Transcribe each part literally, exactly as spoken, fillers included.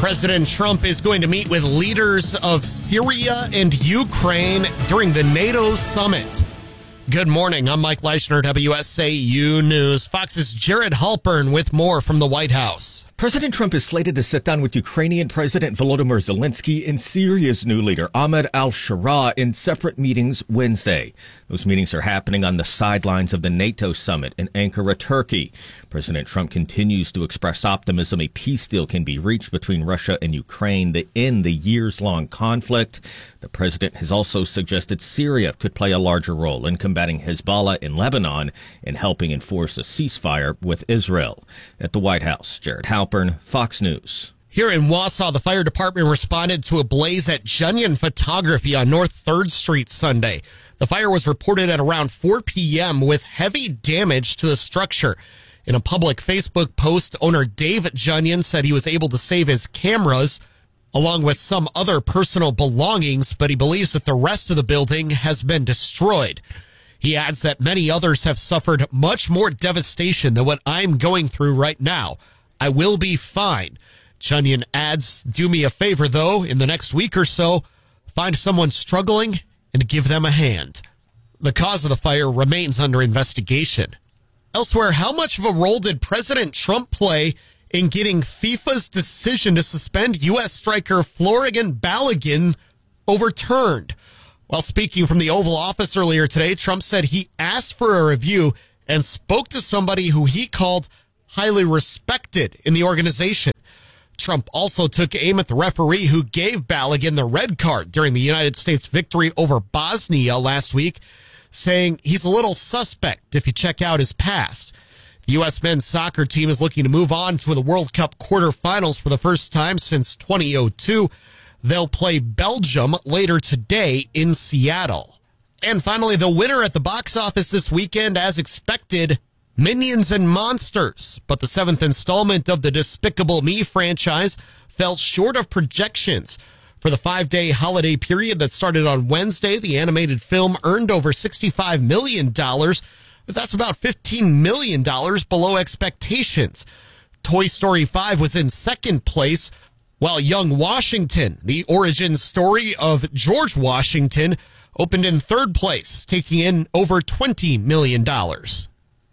President Trump is going to meet with leaders of Syria and Ukraine during the NATO summit. Good morning. I'm Mike Leishner, W S A U News. Fox's Jared Halpern with more from the White House. President Trump is slated to sit down with Ukrainian President Volodymyr Zelensky and Syria's new leader, Ahmed al-Shara, in separate meetings Wednesday. Those meetings are happening on the sidelines of the NATO summit in Ankara, Turkey. President Trump continues to express optimism a peace deal can be reached between Russia and Ukraine to end the years-long conflict. The president has also suggested Syria could play a larger role in combating Hezbollah in Lebanon and helping enforce a ceasefire with Israel. At the White House, Jared Halpern, Fox News. Here in Wausau, the fire department responded to a blaze at Junyan Photography on North third Street Sunday. The fire was reported at around four p.m. with heavy damage to the structure. In a public Facebook post, owner Dave Junyan said he was able to save his cameras along with some other personal belongings, but he believes that the rest of the building has been destroyed. He adds that many others have suffered much more devastation than what I'm going through right now. I will be fine. Junyan adds, do me a favor, though, in the next week or so, find someone struggling and give them a hand. The cause of the fire remains under investigation. Elsewhere, how much of a role did President Trump play in getting FIFA's decision to suspend U S striker Florian Balogun overturned? While speaking from the Oval Office earlier today, Trump said he asked for a review and spoke to somebody who he called highly respected in the organization. Trump also took aim at the referee who gave Balogun the red card during the United States victory over Bosnia last week, saying he's a little suspect if you check out his past. The U S men's soccer team is looking to move on to the World Cup quarterfinals for the first time since twenty oh two. They'll play Belgium later today in Seattle. And finally, the winner at the box office this weekend, as expected, Minions and Monsters. But the seventh installment of the Despicable Me franchise fell short of projections. For the five-day holiday period that started on Wednesday, the animated film earned over sixty-five million dollars, but that's about fifteen million dollars below expectations. Toy Story five was in second place, while Young Washington, the origin story of George Washington, opened in third place, taking in over twenty million dollars.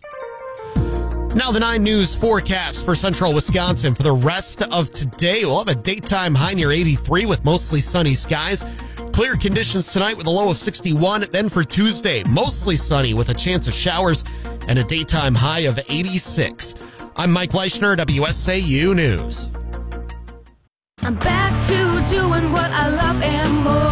Now the nine News forecast for central Wisconsin for the rest of today. We'll have a daytime high near eighty-three with mostly sunny skies. Clear conditions tonight with a low of sixty-one. Then for Tuesday, mostly sunny with a chance of showers and a daytime high of eighty-six. I'm Mike Leishner, W S A U News. I'm back to doing what I love and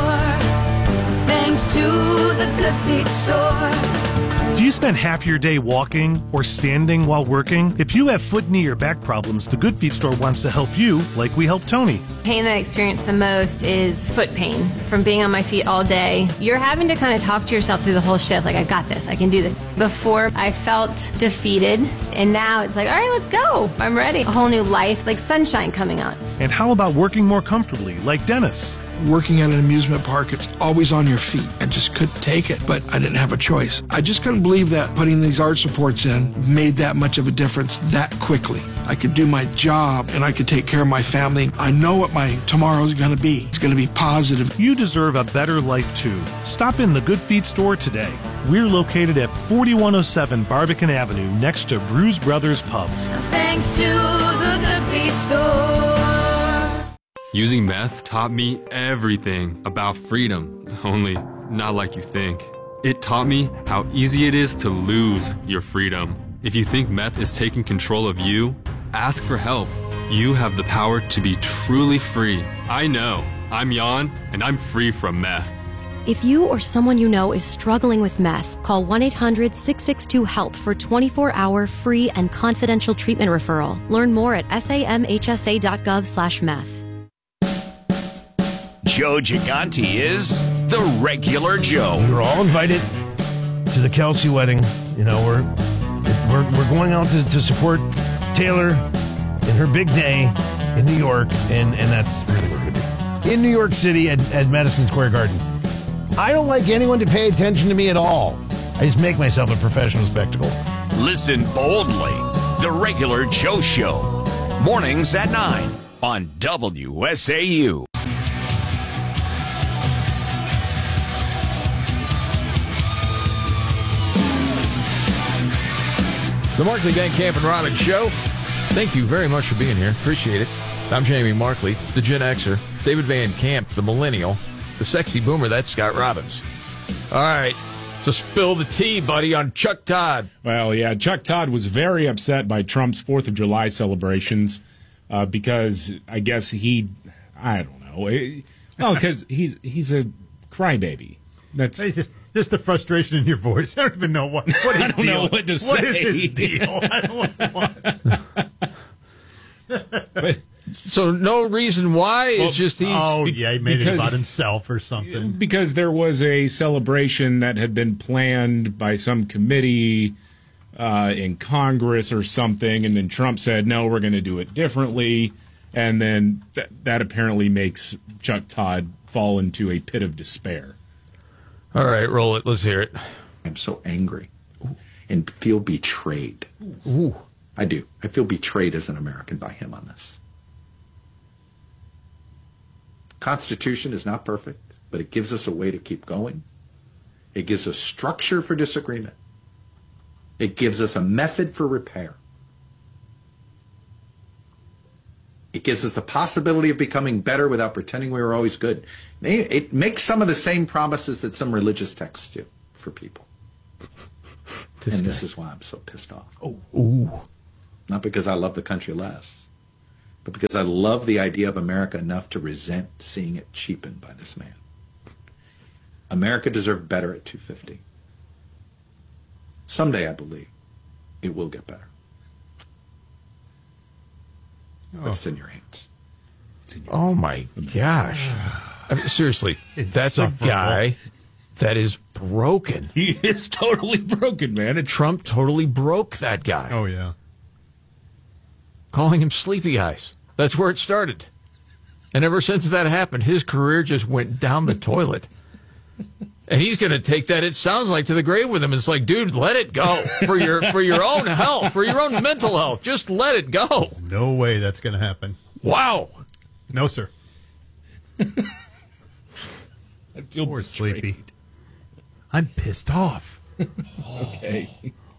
more, thanks to the Good Feet store. Do you spend half your day walking or standing while working? If you have foot, knee, or back problems, the Good Feet store wants to help you like we help Tony. Pain that I experience the most is foot pain from being on my feet all day. You're having to kind of talk to yourself through the whole shift, like, I got this, I can do this. Before, I felt defeated, and now it's like, all right, let's go. I'm ready. A whole new life, like sunshine coming on. And how about working more comfortably, like Dennis? Working at an amusement park, it's always on your feet. I just couldn't take it, but I didn't have a choice. I just couldn't believe that putting these arch supports in made that much of a difference that quickly. I could do my job and I could take care of my family. I know what my tomorrow's going to be. It's going to be positive. You deserve a better life too. Stop in the Good Feet store today. We're located at forty-one oh seven Barbican Avenue next to Bruise Brothers Pub. Thanks to the Good Feet store. Using meth taught me everything about freedom, only not like you think. It taught me how easy it is to lose your freedom. If you think meth is taking control of you, ask for help. You have the power to be truly free. I know. I'm Jan, and I'm free from meth. If you or someone you know is struggling with meth, call one eight hundred six six two HELP for twenty-four hour free and confidential treatment referral. Learn more at samhsa.gov slash meth. Joe Gigante is the regular Joe. We were all invited to the Kelsey wedding. You know, we're we're, we're going out to, to support Taylor in her big day in New York, and, and that's really where we're going to be. In New York City at, at Madison Square Garden. I don't like anyone to pay attention to me at all. I just make myself a professional spectacle. Listen boldly. The regular Joe Show. Mornings at nine on W S A U. The Markley Van Camp and Robbins Show. Thank you very much for being here. Appreciate it. I'm Jamie Markley, the Gen Xer. David Van Camp, the Millennial. The sexy boomer, that's Scott Robbins. All right, so spill the tea, buddy, on Chuck Todd. Well, yeah, Chuck Todd was very upset by Trump's fourth of July celebrations uh, because I guess he, I don't know, it, well, because he's, he's a crybaby. That's Hey, just, just the frustration in your voice. I don't even know what. what I don't deal. know what to what say. What is his deal? I don't know what. but, So no reason why. Well, it's just he's. Oh, yeah, he made because, it about himself or something. Because there was a celebration that had been planned by some committee uh, in Congress or something, and then Trump said, no, we're going to do it differently. And then th- that apparently makes Chuck Todd fall into a pit of despair. All right, roll it. Let's hear it. I'm so angry and feel betrayed. Ooh. I do. I feel betrayed as an American by him on this. Constitution is not perfect, but it gives us a way to keep going. It gives us structure for disagreement. It gives us a method for repair. It gives us the possibility of becoming better without pretending we were always good. It makes some of the same promises that some religious texts do for people. This and guy. This is why I'm so pissed off. Oh, ooh. Not because I love the country less, but because I love the idea of America enough to resent seeing it cheapened by this man. America deserved better at two fifty. Someday, I believe, it will get better. Oh. It's in your hands. In your oh, hands. My gosh. I mean, seriously, it's that's a guy that is broken. He is totally broken, man. And Trump totally broke that guy. Oh, yeah. Calling him sleepy eyes. That's where it started. And ever since that happened, his career just went down the toilet. And he's going to take that, it sounds like, to the grave with him. It's like, dude, let it go for your for your own health, for your own mental health. Just let it go. There's no way that's going to happen. Wow. No, sir. I feel Poor sleepy. I'm pissed off. Okay.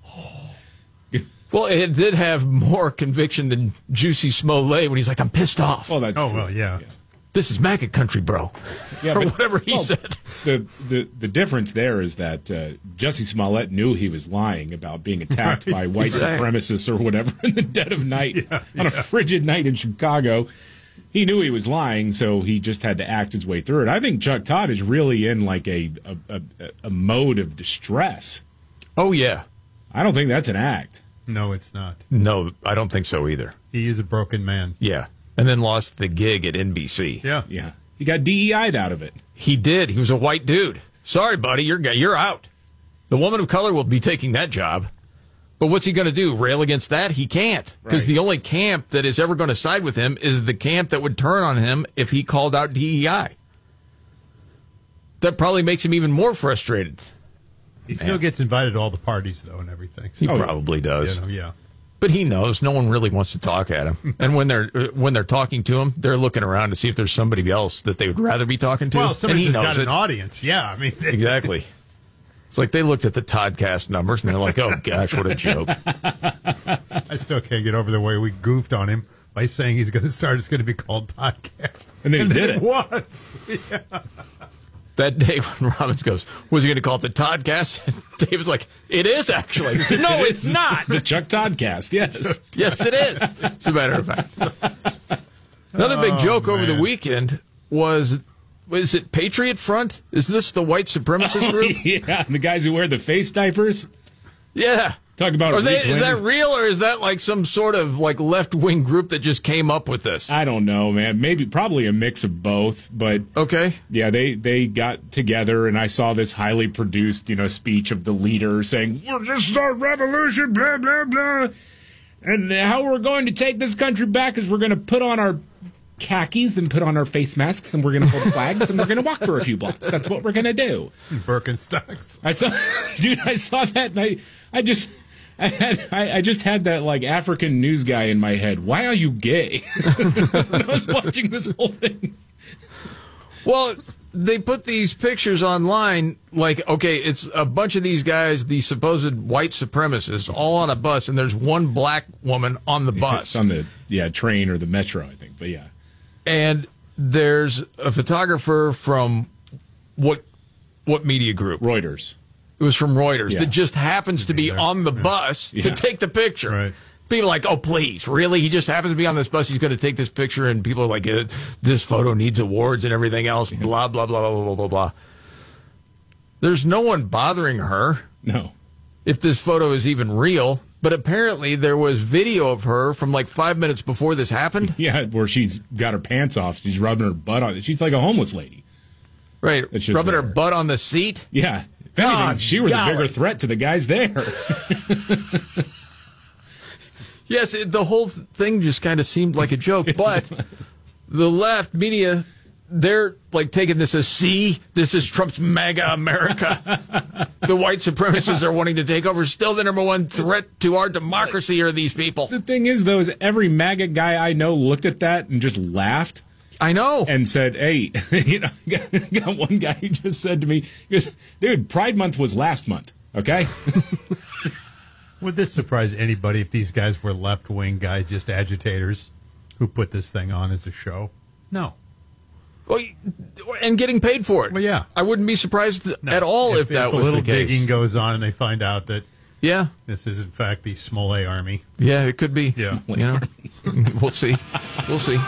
Well, it did have more conviction than Juicy Smollett when he's like, I'm pissed off. Oh, that's oh true. well, yeah. yeah. This is MAGA country, bro. Yeah, or but, whatever he well, said. The, the the difference there is that uh, Jussie Smollett knew he was lying about being attacked right. by white exactly. supremacists or whatever in the dead of night yeah, on yeah. a frigid night in Chicago. He knew he was lying, so he just had to act his way through it. I think Chuck Todd is really in like a a, a, a mode of distress. Oh, yeah. I don't think that's an act. No, it's not. No, I don't think so either. He is a broken man. Yeah. And then lost the gig at N B C. Yeah. Yeah. He got D E I'd out of it. He did. He was a white dude. Sorry, buddy, you're you're out. The woman of color will be taking that job. But what's he going to do? Rail against that? He can't. Because Right. the only camp that is ever going to side with him is the camp that would turn on him if he called out D E I. That probably makes him even more frustrated. He still Man. gets invited to all the parties, though, and everything. So. He oh, probably does. You know, yeah. But he knows no one really wants to talk at him. And when they're when they're talking to him, they're looking around to see if there's somebody else that they would rather be talking to. Well, somebody's and he knows got it. an audience. Yeah, I mean. Exactly. It's like they looked at the Toddcast numbers and they're like, oh, gosh, what a joke. I still can't get over the way we goofed on him by saying he's going to start. It's going to be called Toddcast. And then he and did it. it. was. Yeah. That day when Robbins goes, was he going to call it the Toddcast? And Dave was like, it is actually. No, it's not. The Chuck Toddcast, yes. Yes, it is. As a matter of fact. Another big Oh, joke over man. the weekend was, was it Patriot Front? Is this the white supremacist Oh, group? yeah, the guys who wear the face diapers. Yeah. Talk about Are a they, weak is that win. real, or is that like some sort of like left-wing group that just came up with this? I don't know, man. Maybe, probably a mix of both. But okay, yeah, they they got together, and I saw this highly produced, you know, speech of the leader saying, "We're just our revolution, blah blah blah, and how we're going to take this country back is we're going to put on our khakis and put on our face masks, and we're going to hold flags, and we're going to walk for a few blocks. That's what we're going to do." Birkenstocks. I saw, dude, I saw that, and I, I just. I, had, I, I just had that like African news guy in my head. Why are you gay? When I was watching this whole thing. Well, they put these pictures online, like, okay, it's a bunch of these guys, the supposed white supremacists, all on a bus, and there's one black woman on the bus. It's on the yeah train or the metro, I think, but yeah. And there's a photographer from what what media group? Reuters. It was from Reuters Yeah. that just happens to be on the bus Yeah. to take the picture. Right. People are like, oh, please, really? He just happens to be on this bus. He's going to take this picture, and people are like, uh, this photo needs awards and everything else, blah, blah, blah, blah, blah, blah, blah. There's no one bothering her. No. If this photo is even real. But apparently there was video of her from like five minutes before this happened. Yeah, where she's got her pants off. She's rubbing her butt on it. She's like a homeless lady. Right. It's just Rubbing her there. butt on the seat. Yeah. If God, anything, she was golly. a bigger threat to the guys there. Yes, it, the whole thing just kind of seemed like a joke, but the left media, they're like taking this as, see, this is Trump's MAGA America. The white supremacists are wanting to take over. Still the number one threat to our democracy are these people. The thing is, though, is every MAGA guy I know looked at that and just laughed. I know. And said, hey, you know, I got one guy who just said to me, he goes, dude, Pride Month was last month, okay? Would this surprise anybody if these guys were left-wing guys, just agitators who put this thing on as a show? No. Well, and getting paid for it. Well, yeah. I wouldn't be surprised No. at all if, if that if was a little the case. digging goes on and they find out that Yeah. this is, in fact, the Smollett Army. Yeah, it could be. Yeah. You know, we'll see. We'll see.